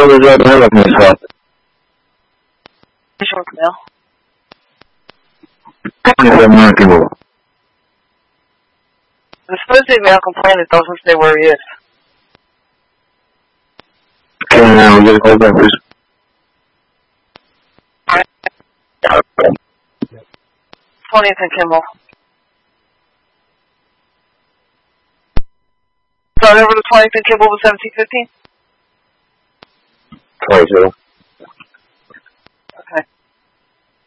was right behind me, so. Short mail. The Thursday mail complained it doesn't stay where he is. Can we get a call back, please? 20th and Kimball. Start over to 20th and Kimball with 1715. 22.